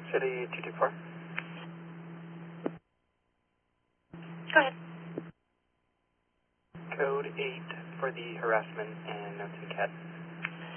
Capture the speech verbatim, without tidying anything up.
City two two four. Go ahead. Code eight for the harassment and notes and cat.